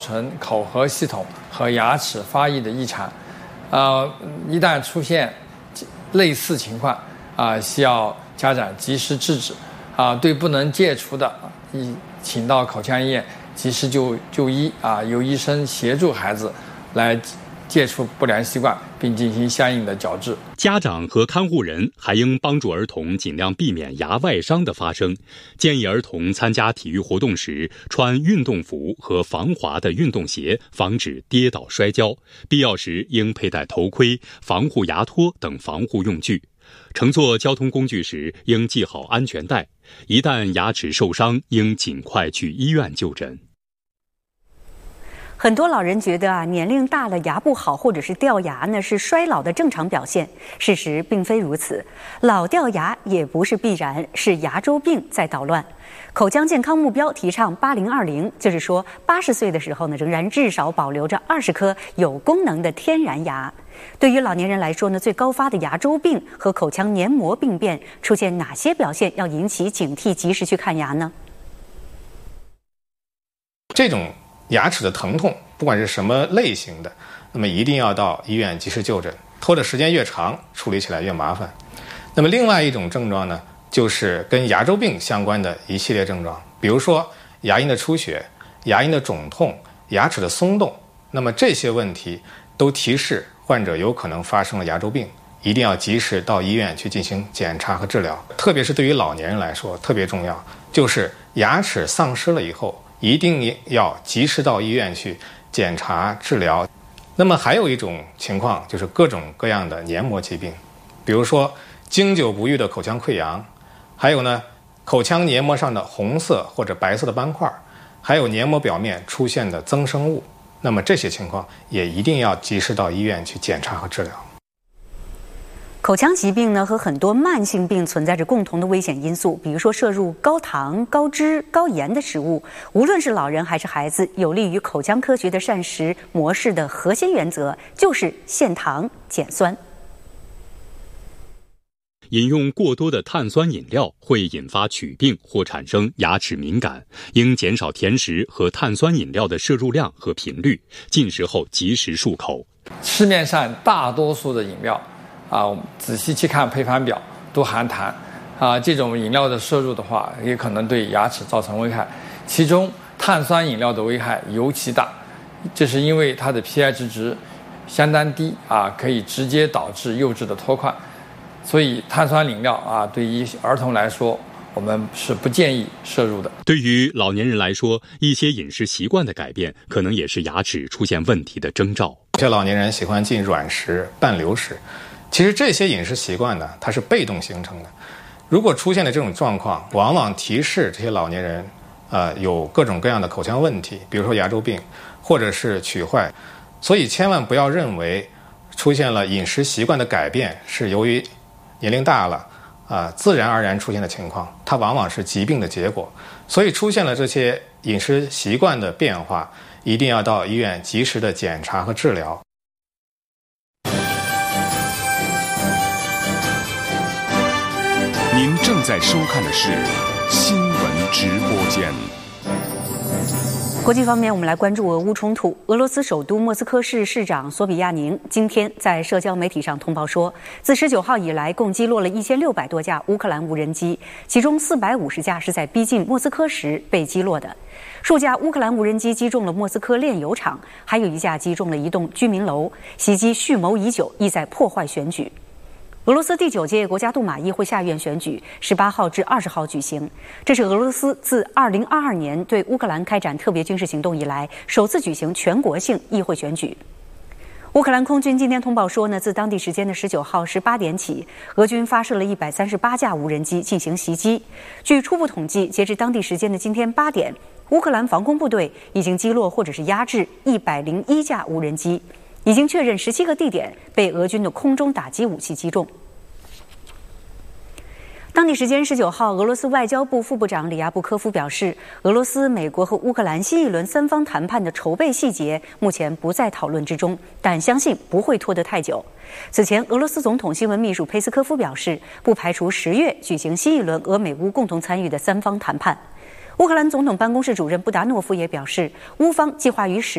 成口颌系统和牙齿发育的异常。一旦出现类似情况需要家长及时制止对不能戒除的，请到口腔医院及时就医由医生协助孩子来戒除不良习惯，并进行相应的矫治。 家长和看护人还应帮助儿童尽量避免牙外伤的发生，建议儿童参加体育活动时穿运动服和防滑的运动鞋，防止跌倒摔跤。必要时应佩戴头盔、防护牙托等防护用具。乘坐交通工具时应系好安全带，一旦牙齿受伤，应尽快去医院就诊。 很多老人觉得年龄大了牙不好或者是掉牙呢是衰老的正常表现，事实并非如此，老掉牙也不是必然，是牙周病在捣乱。口腔健康目标提倡8020，就是说80岁的时候呢，仍然至少保留着20颗有功能的天然牙。对于老年人来说呢，最高发的牙周病和口腔黏膜病变出现哪些表现要引起警惕，及时去看牙呢？ 这种牙齿的疼痛，不管是什么类型的，那么一定要到医院及时就诊，拖的时间越长，处理起来越麻烦。那么另外一种症状呢，就是跟牙周病相关的一系列症状，比如说牙龈的出血、牙龈的肿痛、牙齿的松动，那么这些问题都提示患者有可能发生了牙周病，一定要及时到医院去进行检查和治疗。特别是对于老年人来说特别重要，就是牙齿丧失了以后，一定要及时到医院去检查治疗。那么还有一种情况就是各种各样的黏膜疾病，比如说经久不愈的口腔溃疡，还有呢口腔黏膜上的红色或者白色的斑块，还有黏膜表面出现的增生物。那么这些情况也一定要及时到医院去检查和治疗。 口腔疾病呢和很多慢性病存在着共同的危险因素，比如说摄入高糖、高脂、高盐的食物，无论是老人还是孩子，有利于口腔科学的膳食模式的核心原则就是限糖减酸。 饮用过多的碳酸饮料会引发龋病或产生牙齿敏感，应减少甜食和碳酸饮料的摄入量和频率，进食后及时漱口。 市面上大多数的饮料我们仔细去看配方表都含糖这种饮料的摄入的话，也可能对牙齿造成危害。其中碳酸饮料的危害尤其大，这是因为它的 pH 值相当低可以直接导致釉质的脱块。所以碳酸饮料对于儿童来说，我们是不建议摄入的。 对于老年人来说，一些饮食习惯的改变可能也是牙齿出现问题的征兆。 有些老年人喜欢进软食、半流食，其实这些饮食习惯呢，它是被动形成的。如果出现了这种状况，往往提示这些老年人有各种各样的口腔问题，比如说牙周病或者是龋坏。所以千万不要认为出现了饮食习惯的改变是由于年龄大了自然而然出现的情况，它往往是疾病的结果。所以出现了这些饮食习惯的变化，一定要到医院及时的检查和治疗。 您正在收看的是新闻直播间。 国际方面，我们来关注俄乌冲突。俄罗斯首都莫斯科市市长索比亚宁今天在社交媒体上通报说，自19号以来，共击落了1600多架乌克兰无人机，其中450架是在逼近莫斯科时被击落的。数架乌克兰无人机击中了莫斯科炼油厂，还有一架击中了一栋居民楼，袭击蓄谋已久，意在破坏选举。俄罗斯第9届国家杜马议会下院选举18号至20号举行，这是俄罗斯自2022年对乌克兰开展特别军事行动以来首次举行全国性议会选举。乌克兰空军今天通报说呢，自当地时间的19号18点起，俄军发射了138架无人机进行袭击。据初步统计，截至当地时间的今天8点，乌克兰防空部队已经击落或者是压制101架无人机。已经确认17个地点被俄军的空中打击武器击中。当地时间19号，俄罗斯外交部副部长里亚布科夫表示，俄罗斯、美国和乌克兰新一轮3方谈判的筹备细节目前不在讨论之中，但相信不会拖得太久。此前，俄罗斯总统新闻秘书佩斯科夫表示，不排除10月举行新一轮俄美乌共同参与的3方谈判。乌克兰总统办公室主任布达诺夫也表示，乌方计划于